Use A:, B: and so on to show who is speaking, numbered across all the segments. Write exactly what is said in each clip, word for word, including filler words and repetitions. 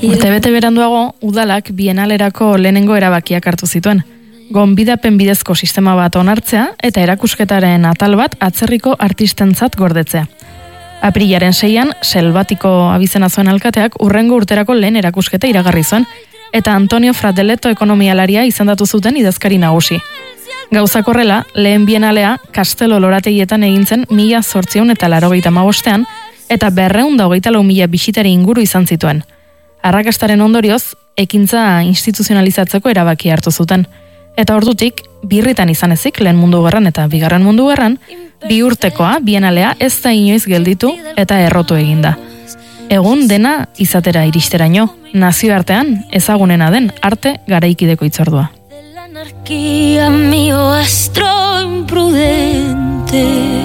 A: Urtebete beranduago, udalak bienalerako lehenengo erabakiak hartu zituen. Gonbidapen bidezko sistema bat onartzea eta erakusketaren atal bat atzerriko artistentzat gordetzea. Aprilaren seian, Selbatiko abizena zuen alkateak urrengo urterako lehen erakusketa iragarri zuen, eta Antonio Frateletto ekonomialaria izendatu zuten idazkari nagusi. Gauzak horrela, lehen bienalea Kastelo Lorategietan egin zen mila zortziehun eta laurogeita hamabostean, eta berrehun da hogeita lau mila bisitari inguru izan zituen. Arrakastaren ondorioz, ekintza instituzionalizatzeko erabaki hartu zuten. Eta ordutik, birritan izan ezik lehen mundu gerran eta bigarren mundu gerran, bi urtekoa bienalea ez da inoiz gelditu eta errotu eginda. Egun dena izatera iristeraino, nazioartean ezagunena den arte garaikideko hitzordua.
B: Anarquía mío astro imprudente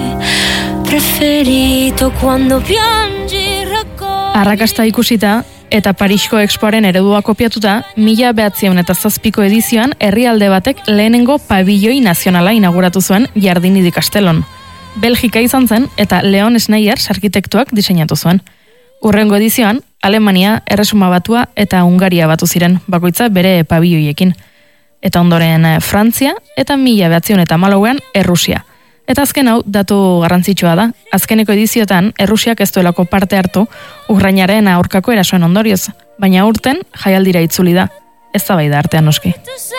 B: preferito cuando piangi racconti.
A: Arrakasta ikusita eta Parisko Expoaren eredua kopiatuta, mila behatziehun eta zazpiko edizioan herrialde batek lehenengo pabilloi nazionala inauguratu zuen Jardini di Castellon. Belgika izan zen eta Leon Sneyers arkitektuak diseinatu zuen. Urrengo edizioan, Alemania, Erresuma Batua eta Hungaria batu ziren, bakoitza bere pabilloiekin. Eta ondoren Frantzia eta mila behatziehun eta hamalauean Errusia. Eta azken hau datu garrantzitsua da. Azkeneko ediziotan Errusiak ez duelako parte hartu Ukrainaren aurkako erasoen ondorioz, baina urten jaialdira itzuli da. Ez da bai da artean noski.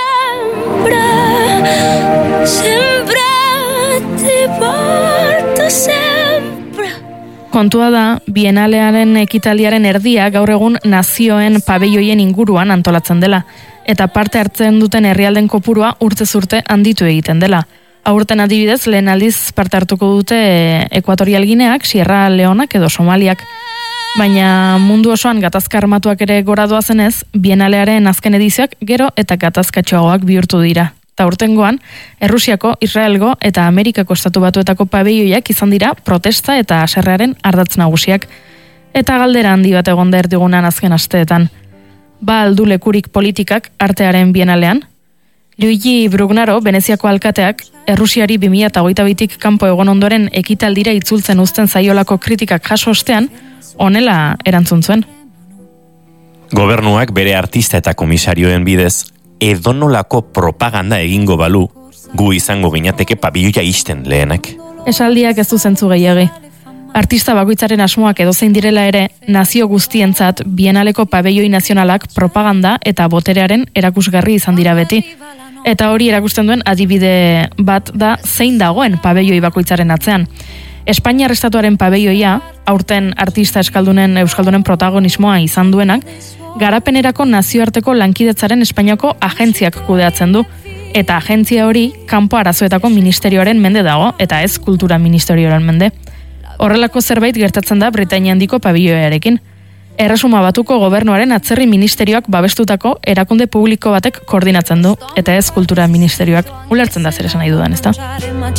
A: Kontua da, bienalearen ekitaldiaren erdia gaur egun nazioen pabelloien inguruan antolatzen dela, eta parte hartzen duten herrialden kopurua urtez urte handitu egiten dela. Aurten adibidez, lehen aldiz parte hartuko dute Ekuatorial Gineak, Sierra Leonak edo Somaliak. Baina mundu osoan gatazka armatuak ere gora doazenez, bienalearen azken edizioak gero eta gatazkatxoagoak bihurtu dira. Ta urtengoan, Errusiako, Israelgo eta Amerikako estatu batuetako pabelloiak izan dira protesta eta haserrearen ardatz nagusiak. Eta galdera handi bat egon da erdigunan azken asteetan. Ba aldu lekurik politikak artearen bienalean? Luigi Brugnaro, Veneziako alkateak, Errusiari bi mila hogeita bitik kanpo egon ondoren ekitaldira itzultzen uzten zaiolako kritikak jaso ostean, honela erantzun zuen.
C: Gobernuak bere artista eta komisarioen bidez edonolako propaganda egingo balu, gu izango ginateke pabilloia isten lehenak.
A: Esaldiak ez du zentzu gehiagi. Artista bakoitzaren asmoak edozein direla ere, nazio guztientzat bienaleko pabelloi nazionalak propaganda eta boterearen erakusgarri izan dira beti. Eta hori erakusten duen adibide bat da zein dagoen pabelloi bakoitzaren atzean. Espainiar estatuaren pabelloia, aurten artista eskaldunen euskaldunen protagonismoa izan duenak, garapenerako nazioarteko lankidetzaren Espainiako agentziak kudeatzen du. Eta agentzia hori kanpo arazoetako ministerioaren mende dago, eta ez kultura ministerioaren mende. Horrelako zerbait gertatzen da Britainia handiko pabilloiarekin. Erresuma Batuko gobernuaren atzerri ministerioak babestutako erakunde publiko batek koordinatzen du, eta ez kultura ministerioak. Ulertzen da zer esan nahi dudan, ezta?